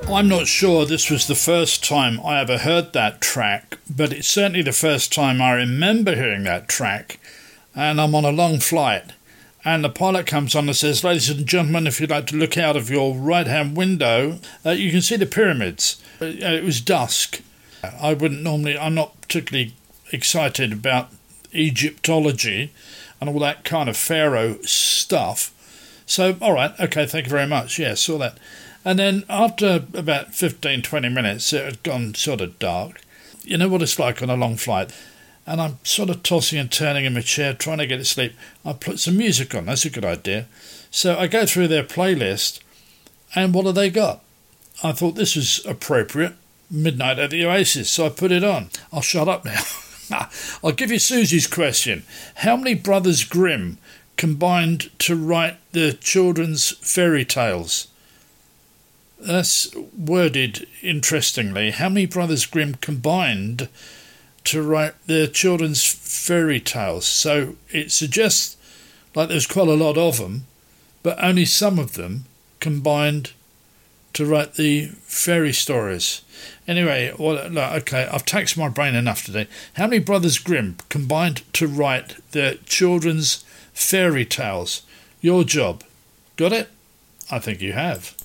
I'm not sure this was the first time I ever heard that track, but it's certainly the first time I remember hearing that track. And I'm on a long flight, and the pilot comes on and says, "Ladies and gentlemen, if you'd like to look out of your right-hand window, you can see the pyramids." It was dusk. I'm not particularly excited about Egyptology and all that kind of pharaoh stuff. So, all right, okay, thank you very much. Yeah, saw that. And then after about 15, 20 minutes, it had gone sort of dark. You know what it's like on a long flight. And I'm sort of tossing and turning in my chair, trying to get to sleep. I put some music on. That's a good idea. So I go through their playlist, and what have they got? I thought this was appropriate. Midnight at the Oasis. So I put it on. I'll shut up now. I'll give you Susie's question. How many Brothers Grimm combined to write the children's fairy tales? That's worded interestingly. How many Brothers Grimm combined to write their children's fairy tales? So it suggests like there's quite a lot of them, but only some of them combined to write the fairy stories. Anyway, okay, I've taxed my brain enough today. How many Brothers Grimm combined to write their children's fairy tales? Your job. Got it? I think you have.